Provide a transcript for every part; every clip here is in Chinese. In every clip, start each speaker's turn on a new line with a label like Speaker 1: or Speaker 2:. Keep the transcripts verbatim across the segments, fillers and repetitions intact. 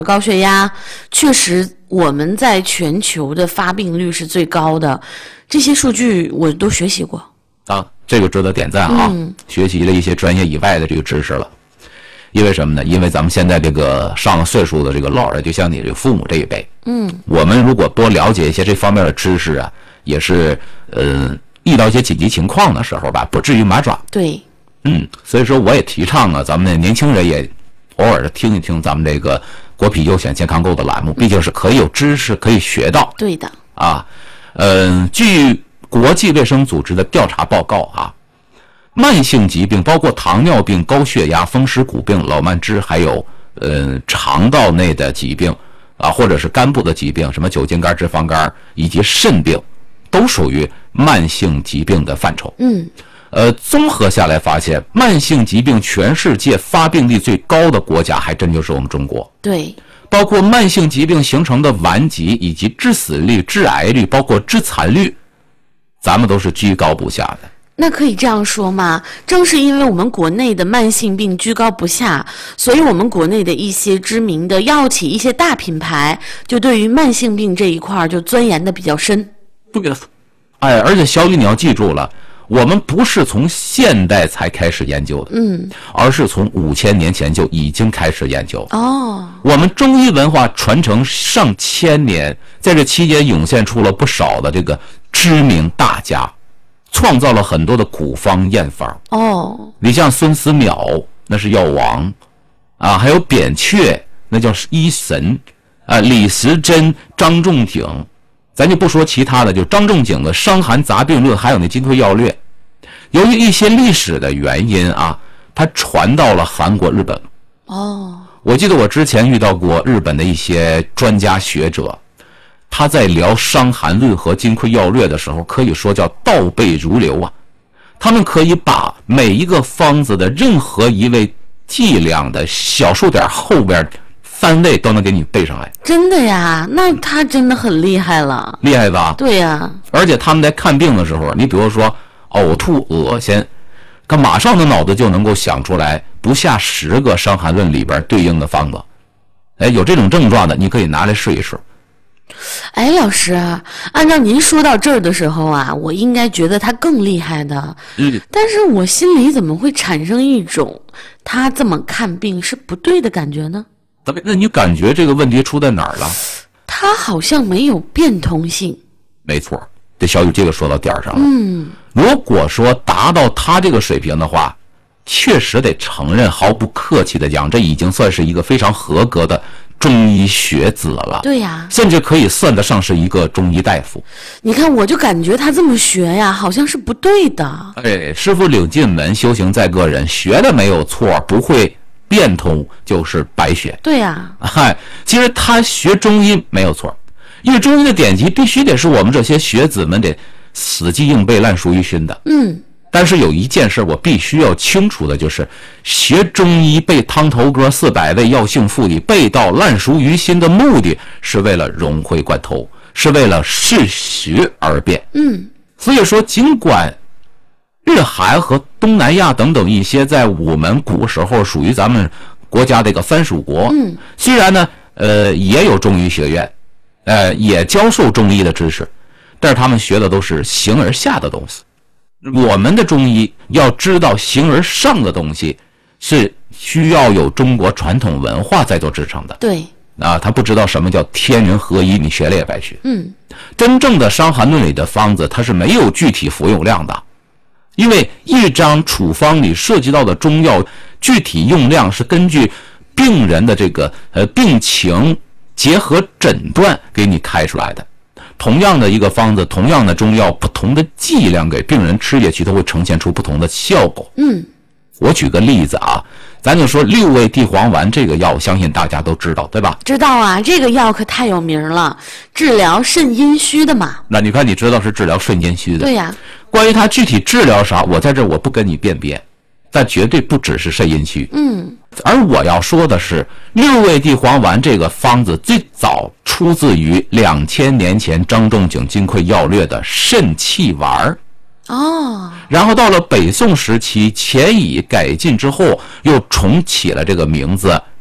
Speaker 1: 高血压确实我们在全球的发病率是最高的，这些数据我都学习过
Speaker 2: 啊，这个值得点赞啊、
Speaker 1: 嗯、
Speaker 2: 学习了一些专业以外的这个知识了。因为什么呢？因为咱们现在这个上了岁数的这个老人，就像你这个父母这一辈，
Speaker 1: 嗯，
Speaker 2: 我们如果多了解一些这方面的知识啊，也是呃遇到一些紧急情况的时候吧，不至于麻爪。
Speaker 1: 对，
Speaker 2: 嗯，所以说我也提倡啊，咱们的年轻人也偶尔的听一听咱们这个国品优选健康购的栏目，毕竟是可以有知识可以学到。
Speaker 1: 对的
Speaker 2: 啊，嗯、呃，据国际卫生组织的调查报告啊，慢性疾病包括糖尿病、高血压、风湿骨病、老慢支，还有呃肠道内的疾病啊，或者是肝部的疾病，什么酒精肝、脂肪肝以及肾病，都属于慢性疾病的范畴。
Speaker 1: 嗯。
Speaker 2: 呃，综合下来发现，慢性疾病全世界发病率最高的国家还真就是我们中国。
Speaker 1: 对，
Speaker 2: 包括慢性疾病形成的顽疾以及致死率、致癌率，包括致残率，咱们都是居高不下的。
Speaker 1: 那可以这样说吗？正是因为我们国内的慢性病居高不下，所以我们国内的一些知名的药企、一些大品牌，就对于慢性病这一块就钻研的比较深。
Speaker 2: 对的，哎，而且小雨你要记住了。我们不是从现代才开始研究的，
Speaker 1: 嗯，
Speaker 2: 而是从五千年前就已经开始研究。
Speaker 1: 哦，
Speaker 2: 我们中医文化传承上千年，在这期间涌现出了不少的这个知名大家，创造了很多的古方验方。
Speaker 1: 哦，
Speaker 2: 你像孙思邈，那是药王啊，还有扁鹊，那叫医神啊，李时珍、张仲景。咱就不说其他的，就张仲景的《伤寒杂病论》，还有那《金匮要略》，由于一些历史的原因啊，它传到了韩国、日本。
Speaker 1: 哦，
Speaker 2: 我记得我之前遇到过日本的一些专家学者，他在聊《伤寒论》和《金匮要略》的时候，可以说叫倒背如流啊。他们可以把每一个方子的任何一味剂量的小数点后边三位都能给你背上来。
Speaker 1: 真的呀？那他真的很厉害了。
Speaker 2: 厉害吧？
Speaker 1: 对呀。
Speaker 2: 而且他们在看病的时候，你比如说呕吐、恶心，他马上的脑子就能够想出来不下十个《伤寒论》里边对应的方子。哎，有这种症状的，你可以拿来试一试。
Speaker 1: 哎，老师，按照您说到这儿的时候啊，我应该觉得他更厉害的。
Speaker 2: 嗯。
Speaker 1: 但是我心里怎么会产生一种他这么看病是不对的感觉呢？
Speaker 2: 那你感觉这个问题出在哪儿了？
Speaker 1: 他好像没有变通性。
Speaker 2: 没错，这小雨这个说到点儿上了。
Speaker 1: 嗯，
Speaker 2: 如果说达到他这个水平的话，确实得承认，毫不客气的讲，这已经算是一个非常合格的中医学子了。
Speaker 1: 对呀，
Speaker 2: 甚至可以算得上是一个中医大夫。
Speaker 1: 你看，我就感觉他这么学呀，好像是不对的。
Speaker 2: 哎，师傅领进门，修行在个人，学的没有错，不会变通就是白学。
Speaker 1: 对呀，
Speaker 2: 嗨，其实他学中医没有错，因为中医的典籍必须得是我们这些学子们得死记硬背、烂熟于心的。
Speaker 1: 嗯。
Speaker 2: 但是有一件事我必须要清楚的，就是学中医背汤头歌四百味药性附理背到烂熟于心的目的是为了融会贯通，是为了适学而变。
Speaker 1: 嗯，
Speaker 2: 所以说尽管日韩和东南亚等等一些在我们古时候属于咱们国家这个藩属国，
Speaker 1: 嗯，
Speaker 2: 虽然呢呃也有中医学院，呃也教授中医的知识，但是他们学的都是形而下的东西。我们的中医要知道形而上的东西，是需要有中国传统文化在做支撑的。
Speaker 1: 对
Speaker 2: 啊，他不知道什么叫天人合一，你学了也白学。
Speaker 1: 嗯，
Speaker 2: 真正的《伤寒论》里的方子，它是没有具体服用量的，因为一张处方里涉及到的中药具体用量是根据病人的这个呃病情结合诊断给你开出来的。同样的一个方子，同样的中药，不同的剂量给病人吃下去，它会呈现出不同的效果。
Speaker 1: 嗯，
Speaker 2: 我举个例子啊，咱就说六味地黄丸这个药，相信大家都知道，对吧？
Speaker 1: 知道啊，这个药可太有名了，治疗肾阴虚的嘛。
Speaker 2: 那你看，你知道是治疗肾阴虚的。
Speaker 1: 对呀、啊。
Speaker 2: 关于它具体治疗啥，我在这我不跟你辩辩，但绝对不只是肾阴虚。
Speaker 1: 嗯。
Speaker 2: 而我要说的是，六味地黄丸这个方子最早出自于两千年前张仲景《金匮要略》的肾气丸。
Speaker 1: 哦。
Speaker 2: 然后到了北宋时期，钱乙改进之后，又重起了这个名字，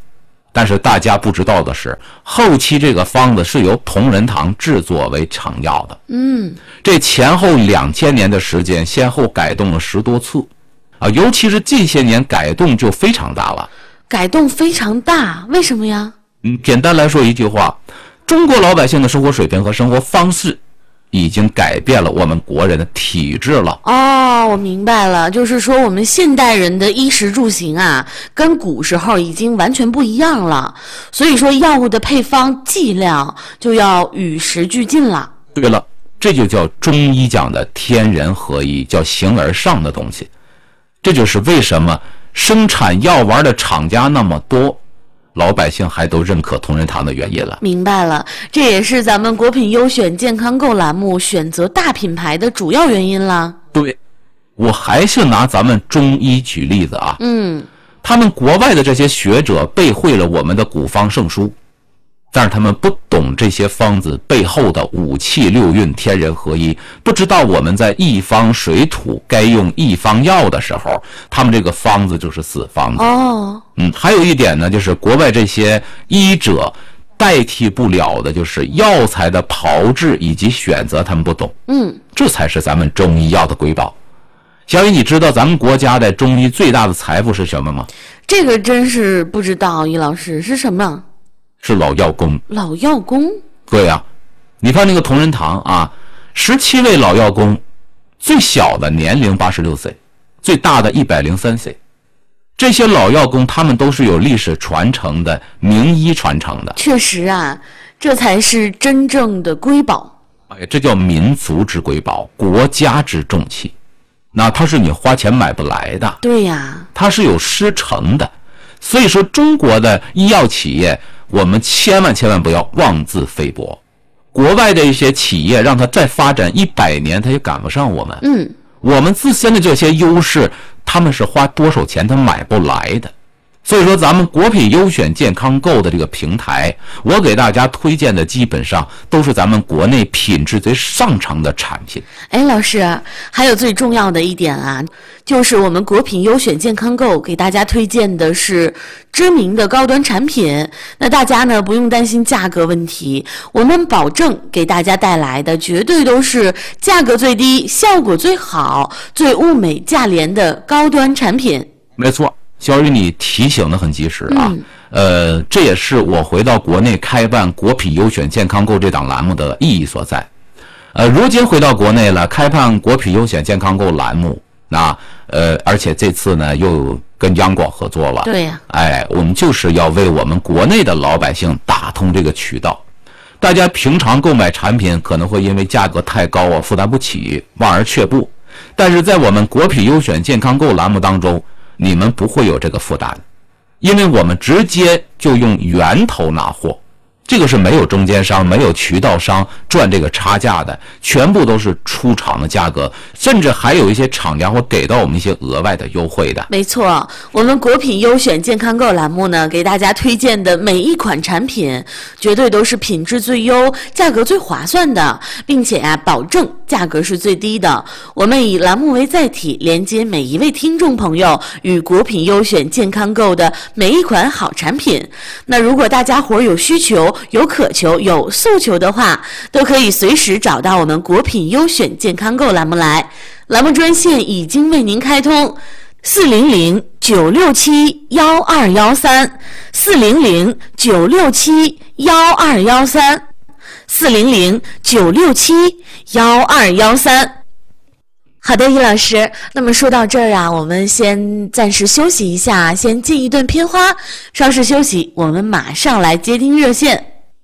Speaker 2: 但是大家不知道的是，后期这个方子是由同仁堂制作为成药的。
Speaker 1: 嗯，
Speaker 2: 这前后两千年的时间，先后改动了十多次，啊，尤其是近些年改动就非常大了。
Speaker 1: 改动非常大，为什么呀？
Speaker 2: 嗯，简单来说一句话，中国老百姓的生活水平和生活方式已经改变了我们国人的体质了。
Speaker 1: 哦，我明白了，就是说我们现代人的衣食住行啊，跟古时候已经完全不一样了，所以说药物的配方剂量就要与时俱进了。
Speaker 2: 对了，这就叫中医讲的天人合一，叫形而上的东西。这就是为什么生产药丸的厂家那么多，老百姓还都认可同仁堂的原因了。
Speaker 1: 明白了，这也是咱们国品优选健康购栏目选择大品牌的主要原因了。
Speaker 2: 对，我还是拿咱们中医举例子啊。
Speaker 1: 嗯，
Speaker 2: 他们国外的这些学者背会了我们的古方圣书，但是他们不懂这些方子背后的五气六运天人合一，不知道我们在一方水土该用一方药的时候，他们这个方子就是死方子。
Speaker 1: 哦，
Speaker 2: 嗯，还有一点呢，就是国外这些医者代替不了的就是药材的炮制以及选择，他们不懂。
Speaker 1: 嗯，
Speaker 2: 这才是咱们中医药的瑰宝。小雨，你知道咱们国家的中医最大的财富是什么吗？
Speaker 1: 这个真是不知道，易老师是什么？
Speaker 2: 是老药工。
Speaker 1: 老药工？
Speaker 2: 对呀、啊，你看那个同仁堂啊，十七位老药工，最小的年龄八十六岁，最大的一百零三岁。这些老药工他们都是有历史传承的，名医传承的。
Speaker 1: 确实啊，这才是真正的瑰宝。
Speaker 2: 哎，这叫民族之瑰宝，国家之重器。那它是你花钱买不来的。
Speaker 1: 对呀，
Speaker 2: 它是有师承的。所以说，中国的医药企业，我们千万千万不要妄自菲薄。国外的一些企业，让它再发展一百年，它也赶不上我们。
Speaker 1: 嗯，
Speaker 2: 我们自身的这些优势，他们是花多少钱他买不来的。所以说，咱们国品优选健康购的这个平台，我给大家推荐的基本上都是咱们国内品质最上乘的产品。
Speaker 1: 哎，老师，还有最重要的一点啊，就是我们国品优选健康购给大家推荐的是知名的高端产品。那大家呢不用担心价格问题，我们保证给大家带来的绝对都是价格最低、效果最好、最物美价廉的高端产品。
Speaker 2: 没错。小雨，你提醒的很及时啊、嗯！呃，这也是我回到国内开办国品优选健康购这档栏目的意义所在。呃，如今回到国内了，开办国品优选健康购栏目，那呃，而且这次呢又跟央广合作了。
Speaker 1: 对呀、啊，
Speaker 2: 哎，我们就是要为我们国内的老百姓打通这个渠道。大家平常购买产品可能会因为价格太高啊，负担不起，望而却步。但是在我们国品优选健康购栏目当中，你们不会有这个负担，因为我们直接就用源头拿货，这个是没有中间商、没有渠道商赚这个差价的，全部都是出厂的价格，甚至还有一些厂家会给到我们一些额外的优惠的。
Speaker 1: 没错，我们国品优选健康购栏目呢，给大家推荐的每一款产品，绝对都是品质最优、价格最划算的，并且啊，保证价格是最低的。我们以栏目为载体，连接每一位听众朋友与国品优选健康购的每一款好产品。那如果大家伙有需求、有渴求、有诉求的话，都可以随时找到我们国品优选健康购栏目来。栏目专线已经为您开通，四零零九六七幺二幺三，四零零九六七幺二幺三。四零零九六七幺二幺三。好的，易老师，那么说到这儿啊，我们先暂时休息一下，先进一顿片花，稍事休息，我们马上来接听热线。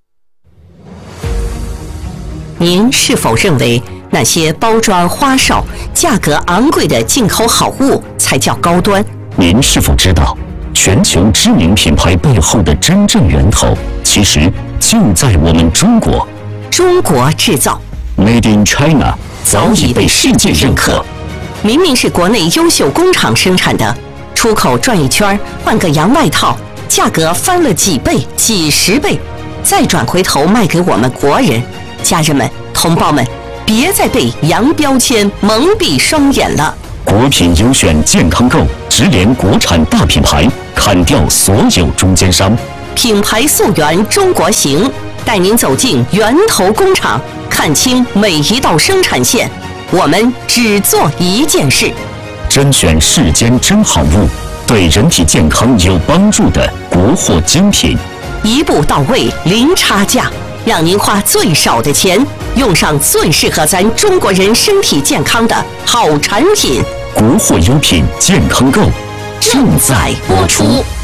Speaker 3: 您是否认为那些包装花哨、价格昂贵的进口好物才叫高端？
Speaker 4: 您是否知道，全球知名品牌背后的真正源头，其实就在我们中国。
Speaker 3: 中国制造
Speaker 4: Made in China 早已被世界认可。
Speaker 3: 明明是国内优秀工厂生产的，出口转一圈换个洋外套，价格翻了几倍、几十倍，再转回头卖给我们国人。家人们、同胞们，别再被洋标签蒙蔽双眼了。
Speaker 4: 国品优选健康购直连国产大品牌，砍掉所有中间商。
Speaker 3: 品牌溯源中国行，带您走进源头工厂，看清每一道生产线。我们只做一件事，
Speaker 4: 甄选世间真好物，对人体健康有帮助的国货精品，
Speaker 3: 一步到位，零差价，让您花最少的钱，用上最适合咱中国人身体健康的好产品。
Speaker 4: 国货优品健康购正在播出。